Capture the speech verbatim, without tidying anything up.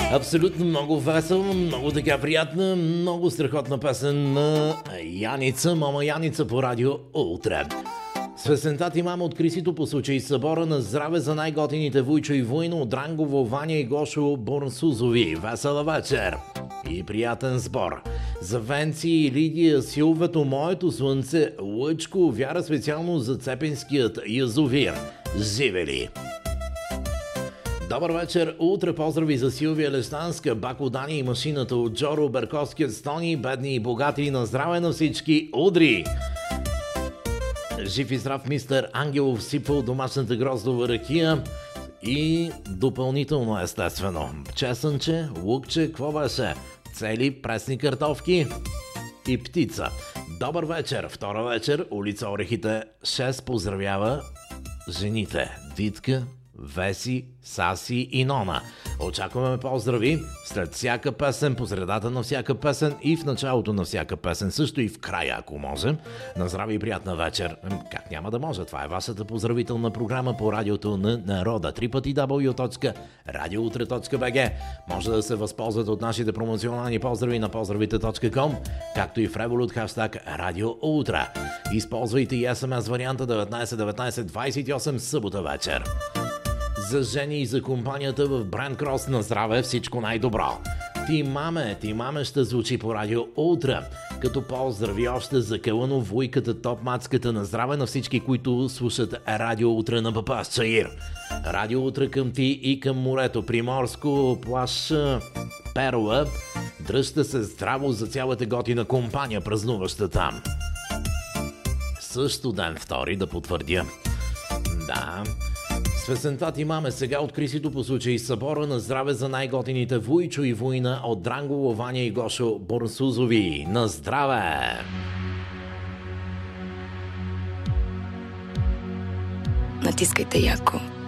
Абсолютно много весел, много така приятна, много страхотна песен на Яница, мама Яница по радио Ултра. С песента ти мама от Крисито по случай събора на здраве за най-готините Вуйчо и Войно от Дрангово, Ваня и Гошо Борсузови. Весела вечер и приятен сбор. За Венци и Лидия, Силвето, моето слънце, Лъчко, Вяра специално за Цепинският язовир. Живели! Добър вечер, утре поздрави за Силвия Лещанска, Бако Дани и машината от Джоро, Берковският Стони, бедни и богати, на здраве на всички, удри! Жив и здрав мистер Ангелов сипал домашната гроздова ракия и допълнително естествено чесънче, лукче, какво беше? Цели пресни картофки и птица. Добър вечер, втора вечер, улица Орехите шест поздравява жените Витка, Веси, Саси и Нона. Очакваме поздрави след всяка песен, по средата на всяка песен и в началото на всяка песен, също и в края, ако можем. На здраве и приятна вечер. Как няма да може? Това е вашата поздравителна програма по радиото на народа. три пъти дабъл ю точка радиоутре точка би джи. Може да се възползвате от нашите промоционални поздрави на поздравите точка ком, както и в Revolut хаштаг Радио Ултра. Използвайте и ес ем ес варианта деветнайсет деветнайсет двайсет и осем събота вечер. За жени и за компанията в Бранд Крос на здраве, всичко най-добро. Ти маме, ти маме ще звучи по радио Ултра. Като поздрави още за Кълъно, Вуйката, Топ-мацката на здраве на всички, които слушат радио Ултра на Папа Чаир. Радио Ултра към ти и към морето. Приморско, плаж Перла. Дръжте се здраво за цялата готина компания, празнуваща там. Също ден втори да потвърдя. Да... Песента ти маме сега от Крисито по случай събора на здраве за най-готините Вуйчо и Война от Дрангово, Ваня и Гошо Борсузови. На здраве! Натискайте яко.